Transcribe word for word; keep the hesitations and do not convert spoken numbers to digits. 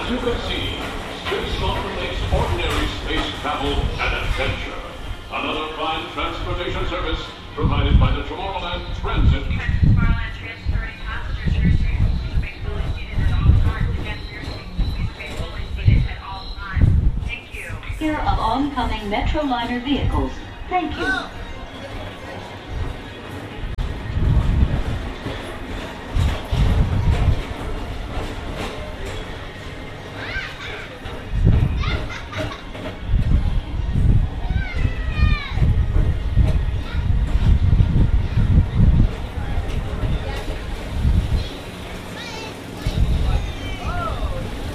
As you can see, Space makes ordinary space travel an adventure. Another prime transportation service provided by the Tomorrowland Transit. Tomorrowland transferring passengers to your seats. Space fully seated at all times. Again, for your seats, please stay fully seated at all times. Thank you. Here of oncoming Metroliner vehicles. Thank you.